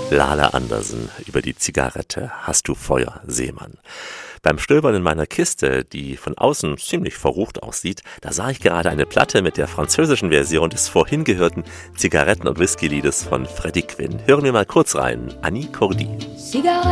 Lala Andersen über die Zigarette. Hast du Feuer, Seemann? Beim Stöbern in meiner Kiste, die von außen ziemlich verrucht aussieht, da sah ich gerade eine Platte mit der französischen Version des vorhin gehörten Zigaretten- und Whisky-Liedes von Freddie Quinn. Hören wir mal kurz rein. Annie Cordy.